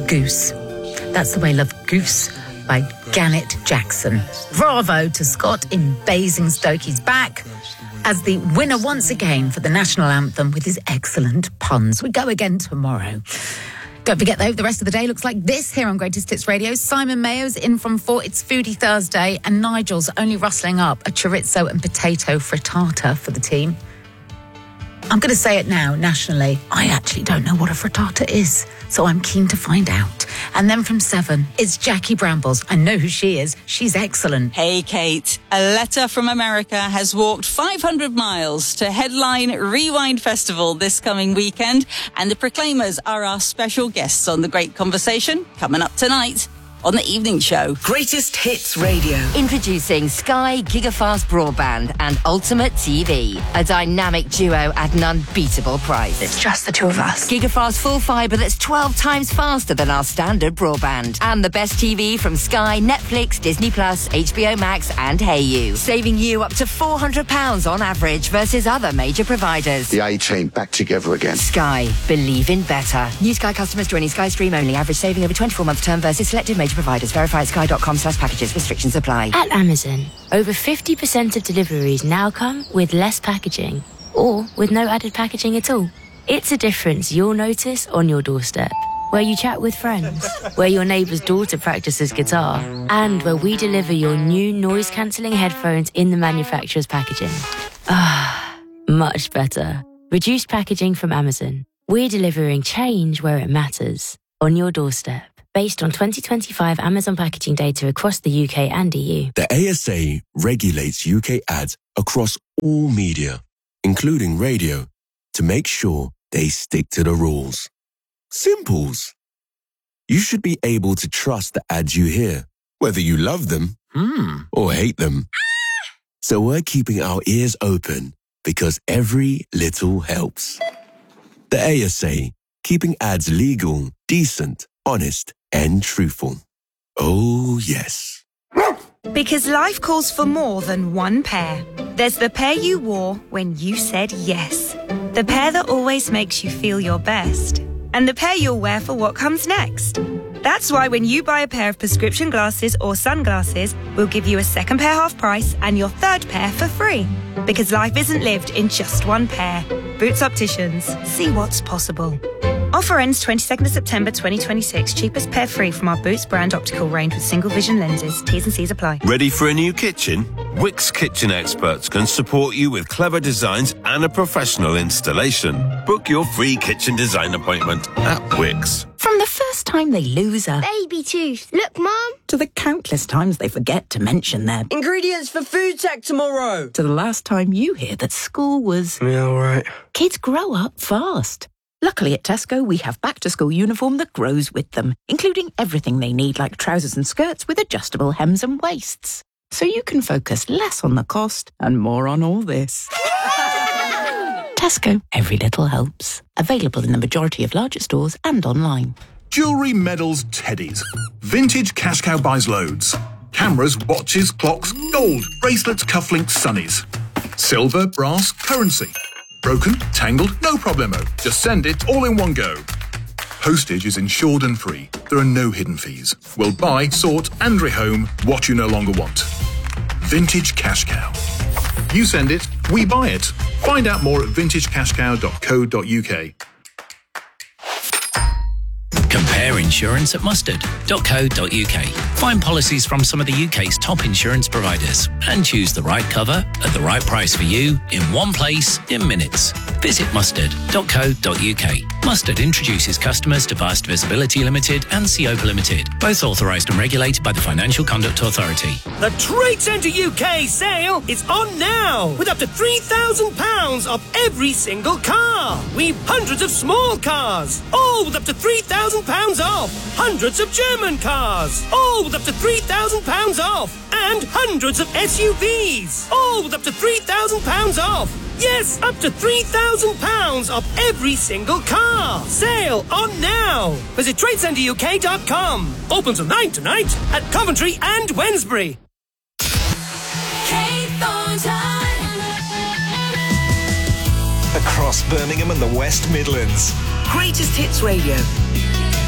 Goose. That's the way Love Goose by Janet Jackson. Bravo to Scott in Basingstoke. He's back as the winner once again for the national anthem with his excellent puns. We go again tomorrow. Don't forget, though, the rest of the day looks like this here on Greatest Hits Radio. Simon Mayo's in from 4. It's Foodie Thursday, and Nigel's only rustling up a chorizo and potato frittata for the team. I'm going to say it now, nationally. I actually don't know what a frittata is, so I'm keen to find out. And then from 7, it's Jackie Brambles. I know who she is. She's excellent. Hey, Kate. A Letter from America has walked 500 miles to headline Rewind Festival this coming weekend. And the Proclaimers are our special guests on The Great Conversation, coming up tonight on the evening show. Greatest Hits Radio. Introducing Sky Gigafast Broadband and Ultimate TV. A dynamic duo at an unbeatable price. It's just the two of us. Gigafast full fibre that's 12 times faster than our standard broadband. And the best TV from Sky, Netflix, Disney+, HBO Max and HeyU. Saving you up to £400 on average versus other major providers. The A-Team back together again. Sky. Believe in better. New Sky customers joining Sky Stream only. Average saving over 24-month term versus selected major providers. Verify at sky.com/packages. Restrictions apply. At Amazon, over 50% of deliveries now come with less packaging or with no added packaging at all. It's a difference you'll notice on your doorstep, where you chat with friends, where your neighbour's daughter practices guitar, and where we deliver your new noise-cancelling headphones in the manufacturer's packaging. Ah, much better. Reduced packaging from Amazon. We're delivering change where it matters, on your doorstep. Based on 2025 Amazon packaging data across the UK and EU. The ASA regulates UK ads across all media, including radio, to make sure they stick to the rules. Simples. You should be able to trust the ads you hear, whether you love them or hate them. So we're keeping our ears open because every little helps. The ASA, keeping ads legal, decent, honest, and truthful. Oh, yes. Because life calls for more than one pair. There's the pair you wore when you said yes. The pair that always makes you feel your best. And the pair you'll wear for what comes next. That's why when you buy a pair of prescription glasses or sunglasses, we'll give you a second pair half price and your third pair for free. Because life isn't lived in just one pair. Boots Opticians. See what's possible. Offer ends 22nd of September 2026. Cheapest pair free from our Boots brand optical range with single vision lenses. T's and C's apply. Ready for a new kitchen? Wix Kitchen Experts can support you with clever designs and a professional installation. Book your free kitchen design appointment at Wix. From the first time they lose a baby tooth. Look, Mum. To the countless times they forget to mention their ingredients for food tech tomorrow. To the last time you hear that school was... Yeah, all right. Kids grow up fast. Luckily at Tesco, we have back-to-school uniform that grows with them, including everything they need, like trousers and skirts with adjustable hems and waists. So you can focus less on the cost and more on all this. Tesco, every little helps. Available in the majority of larger stores and online. Jewellery, medals, teddies. Vintage Cash Cow buys loads. Cameras, watches, clocks, gold, bracelets, cufflinks, sunnies. Silver, brass, currency. Broken, tangled, no problemo. Just send it all in one go. Postage is insured and free. There are no hidden fees. We'll buy, sort and rehome what you no longer want. Vintage Cash Cow. You send it, we buy it. Find out more at vintagecashcow.co.uk. Compare insurance at mustard.co.uk. Find policies from some of the UK's top insurance providers and choose the right cover at the right price for you in one place in minutes. Visit mustard.co.uk. Mustard introduces customers to Vast Visibility Limited and Seopa Limited, both authorised and regulated by the Financial Conduct Authority. The Trade Centre UK sale is on now with up to £3,000 off every single car. We've hundreds of small cars, all with up to £3,000 off. Hundreds of German cars, all with up to £3,000 off. And hundreds of SUVs, all with up to £3,000 off. Yes, up to £3,000 off every single car. Sale on now. Visit TradeCenterUK.com. Open till 9 tonight at Coventry and Wednesbury. Across Birmingham and the West Midlands. Greatest Hits Radio.